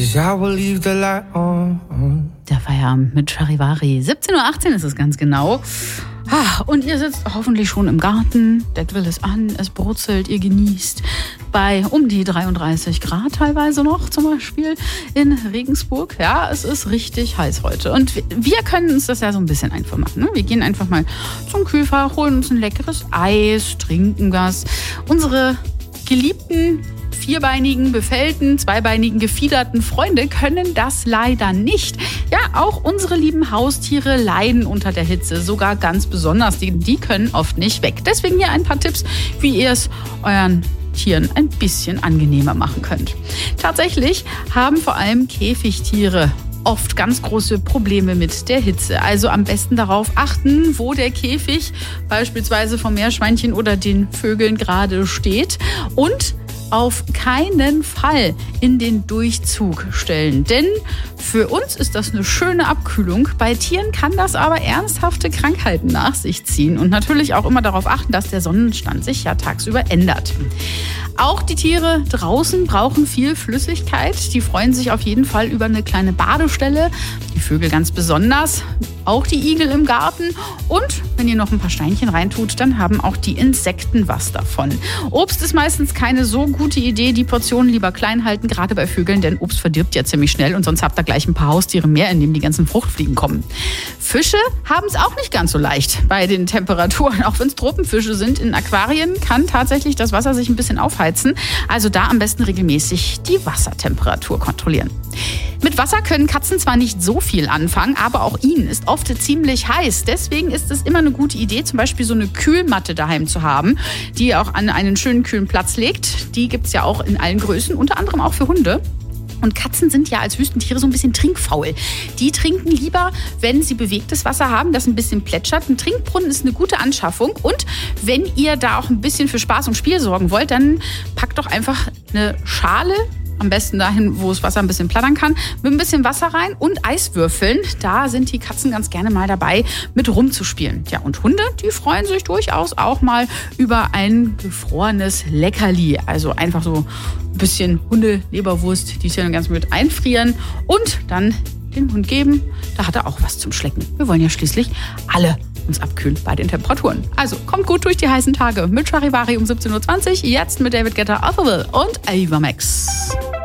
'cause I will leave the light on. Der Feierabend mit Charivari. 17:18 Uhr ist es ganz genau. Und ihr sitzt hoffentlich schon im Garten, der Grill ist an, es brutzelt, ihr genießt bei um die 33 Grad teilweise noch, zum Beispiel in Regensburg. Ja, es ist richtig heiß heute. Und wir können uns das ja so ein bisschen einfach machen. Ne? Wir gehen einfach mal zum Kühlfach, holen uns ein leckeres Eis, trinken was. Unsere geliebten vierbeinigen, befellten, zweibeinigen, gefiederten Freunde können das leider nicht. Ja, auch unsere lieben Haustiere leiden unter der Hitze, sogar ganz besonders. Die können oft nicht weg. Deswegen hier ein paar Tipps, wie ihr es euren Tieren ein bisschen angenehmer machen könnt. Tatsächlich haben vor allem Käfigtiere oft ganz große Probleme mit der Hitze. Also am besten darauf achten, wo der Käfig beispielsweise vom Meerschweinchen oder den Vögeln gerade steht und auf keinen Fall in den Durchzug stellen. Denn für uns ist das eine schöne Abkühlung. Bei Tieren kann das aber ernsthafte Krankheiten nach sich ziehen. Und natürlich auch immer darauf achten, dass der Sonnenstand sich ja tagsüber ändert. Auch die Tiere draußen brauchen viel Flüssigkeit. Die freuen sich auf jeden Fall über eine kleine Badestelle. Die Vögel ganz besonders. Auch die Igel im Garten. Und wenn ihr noch ein paar Steinchen reintut, dann haben auch die Insekten was davon. Obst ist meistens keine so gute Idee. Die Portionen lieber klein halten, gerade bei Vögeln, denn Obst verdirbt ja ziemlich schnell und sonst habt ihr gleich ein paar Haustiere mehr, in denen die ganzen Fruchtfliegen kommen. Fische haben es auch nicht ganz so leicht bei den Temperaturen. Auch wenn es Tropenfische sind, in Aquarien kann tatsächlich das Wasser sich ein bisschen aufheizen. Also da am besten regelmäßig die Wassertemperatur kontrollieren. Mit Wasser können Katzen zwar nicht so viel anfangen, aber auch ihnen ist oft ziemlich heiß. Deswegen ist es immer eine gute Idee, zum Beispiel so eine Kühlmatte daheim zu haben, die ihr auch an einen schönen kühlen Platz legt. Die gibt es ja auch in allen Größen, unter anderem auch für Hunde. Und Katzen sind ja als Wüstentiere so ein bisschen trinkfaul. Die trinken lieber, wenn sie bewegtes Wasser haben, das ein bisschen plätschert. Ein Trinkbrunnen ist eine gute Anschaffung. Und wenn ihr da auch ein bisschen für Spaß und Spiel sorgen wollt, dann packt doch einfach eine Schale, am besten dahin, wo das Wasser ein bisschen plattern kann, mit ein bisschen Wasser rein und Eiswürfeln. Da sind die Katzen ganz gerne mal dabei, mit rumzuspielen. Ja, und Hunde, die freuen sich durchaus auch mal über ein gefrorenes Leckerli. Also einfach so ein bisschen Hundeleberwurst, die dann ganz mit einfrieren und dann den Hund geben. Da hat er auch was zum Schlecken. Wir wollen ja schließlich alle uns abkühlen bei den Temperaturen. Also kommt gut durch die heißen Tage mit Charivari um 17:20 Uhr. Jetzt mit David Guetta, Otherwell und Ava Max.